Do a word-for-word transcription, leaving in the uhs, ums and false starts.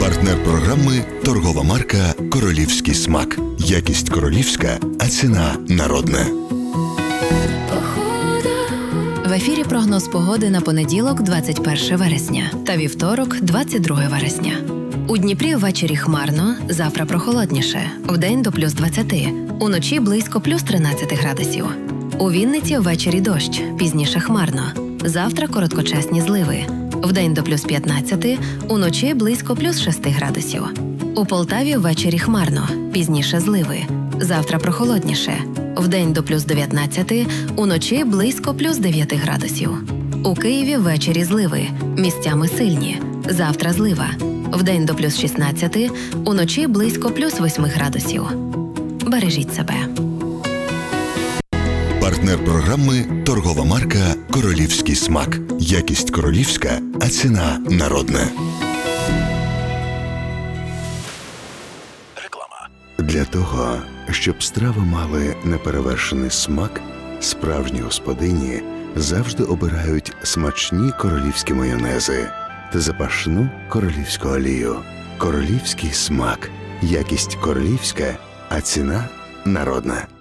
Партнер програми – торгова марка «Королівський смак». Якість королівська, а ціна народна. В ефірі прогноз погоди на понеділок, двадцять перше вересня, та вівторок, двадцять друге вересня. У Дніпрі ввечері хмарно, завтра прохолодніше, вдень до плюс двадцяти, уночі близько плюс тринадцяти градусів. У Вінниці ввечері дощ, пізніше хмарно, завтра короткочасні зливи, вдень до плюс п'ятнадцяти, уночі близько плюс шести градусів. У Полтаві ввечері хмарно, пізніше зливи, завтра прохолодніше, вдень до плюс дев'ятнадцяти, уночі близько плюс дев'яти градусів. У Києві ввечері зливи, місцями сильні, завтра злива, вдень до плюс шістнадцяти, уночі близько плюс восьми градусів. Бережіть себе. Партнер програми – торгова марка «Королівський смак». Якість королівська, а ціна народна. Реклама. Для того, щоб страви мали неперевершений смак, справжні господині завжди обирають смачні королівські майонези та запашну королівську олію. Королівський смак. Якість королівська, а ціна народна.